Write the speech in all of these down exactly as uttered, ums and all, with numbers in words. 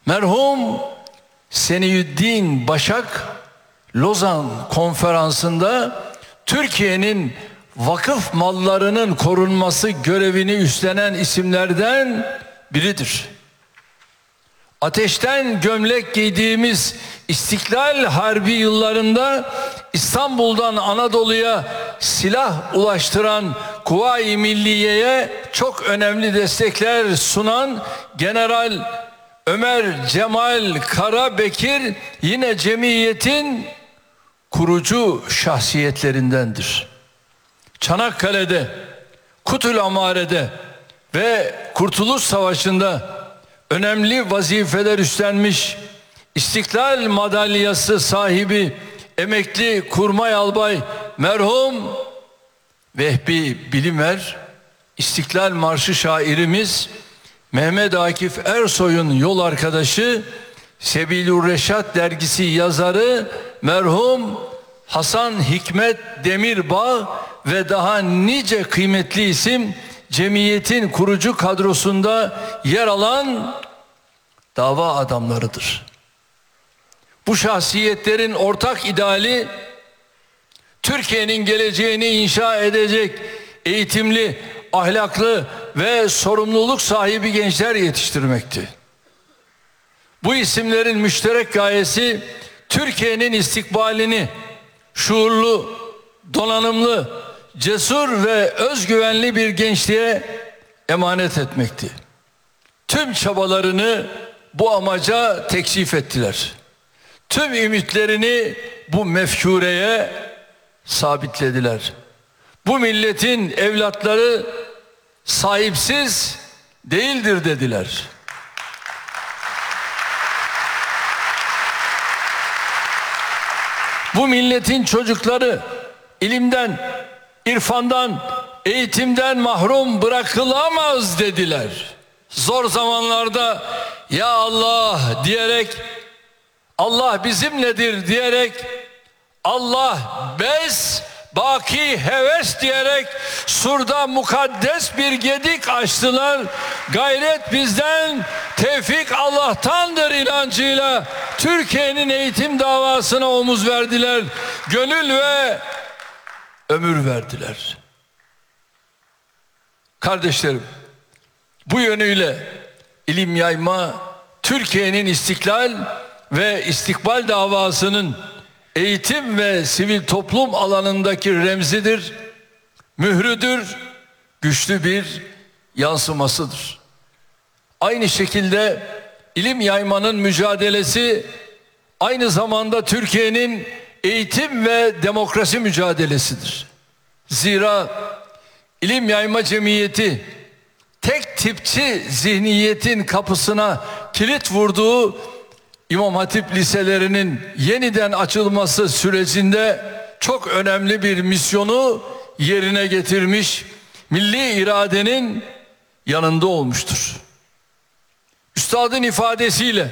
Merhum Seniyüddin Başak Lozan Konferansı'nda Türkiye'nin vakıf mallarının korunması görevini üstlenen isimlerden biridir. Ateşten gömlek giydiğimiz İstiklal Harbi yıllarında İstanbul'dan Anadolu'ya silah ulaştıran Kuvayi Milliye'ye çok önemli destekler sunan General Ömer Cemal Karabekir yine cemiyetin kurucu şahsiyetlerindendir. Çanakkale'de, Kutul Amare'de ve Kurtuluş Savaşı'nda önemli vazifeler üstlenmiş, İstiklal Madalyası sahibi emekli Kurmay Albay merhum Vehbi Bilimer, İstiklal Marşı şairimiz Mehmet Akif Ersoy'un yol arkadaşı, Sebilur Reşat dergisi yazarı merhum Hasan Hikmet Demirbağ ve daha nice kıymetli isim cemiyetin kurucu kadrosunda yer alan dava adamlarıdır. Bu şahsiyetlerin ortak ideali Türkiye'nin geleceğini inşa edecek eğitimli, ahlaklı ve sorumluluk sahibi gençler yetiştirmekti. Bu isimlerin müşterek gayesi Türkiye'nin istikbalini şuurlu, donanımlı, cesur ve özgüvenli bir gençliğe emanet etmekti. Tüm çabalarını bu amaca tekşif ettiler. Tüm ümitlerini bu mefkureye sabitlediler. Bu milletin evlatları sahipsiz değildir dediler. Bu milletin çocukları ilimden, irfandan, eğitimden mahrum bırakılamaz dediler. Zor zamanlarda ya Allah diyerek, Allah bizimledir diyerek, Allah bes, baki heves diyerek surda mukaddes bir gedik açtılar. Gayret bizden, tevfik Allah'tandır inancıyla Türkiye'nin eğitim davasına omuz verdiler. Gönül ve ömür verdiler. Kardeşlerim, bu yönüyle ilim yayma Türkiye'nin istiklal ve istikbal davasının eğitim ve sivil toplum alanındaki remzidir, mührüdür, güçlü bir yansımasıdır. Aynı şekilde ilim yaymanın mücadelesi aynı zamanda Türkiye'nin eğitim ve demokrasi mücadelesidir. Zira ilim yayma cemiyeti tek tipçi zihniyetin kapısına kilit vurduğu İmam Hatip liselerinin yeniden açılması sürecinde çok önemli bir misyonu yerine getirmiş, milli iradenin yanında olmuştur. Üstadın ifadesiyle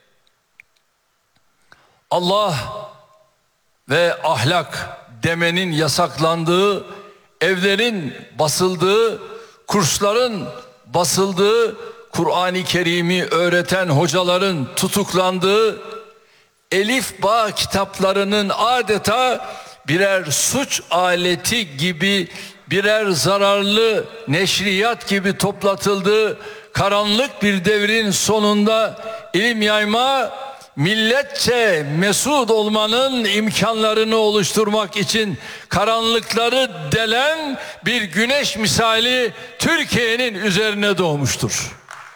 Allah ve ahlak demenin yasaklandığı, evlerin basıldığı, kursların basıldığı, Kur'an-ı Kerim'i öğreten hocaların tutuklandığı, elif ba kitaplarının adeta birer suç aleti gibi, birer zararlı neşriyat gibi toplatıldığı karanlık bir devrin sonunda ilim yayma, milletçe mesut olmanın imkanlarını oluşturmak için karanlıkları delen bir güneş misali Türkiye'nin üzerine doğmuştur.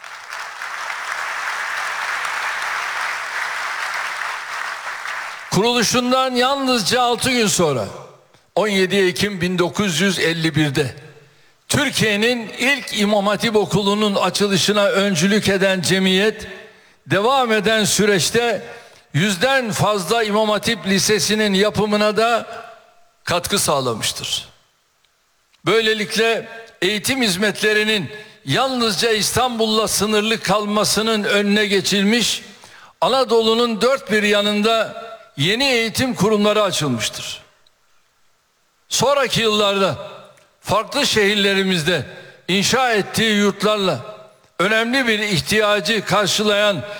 Kuruluşundan yalnızca altı gün sonra on yedi Ekim bin dokuz yüz elli bir'de Türkiye'nin ilk İmam Hatip Okulu'nun açılışına öncülük eden cemiyet devam eden süreçte yüzden fazla İmam Hatip Lisesi'nin yapımına da katkı sağlamıştır. Böylelikle eğitim hizmetlerinin yalnızca İstanbul'la sınırlı kalmasının önüne geçilmiş, Anadolu'nun dört bir yanında yeni eğitim kurumları açılmıştır. Sonraki yıllarda farklı şehirlerimizde inşa ettiği yurtlarla önemli bir ihtiyacı karşılayan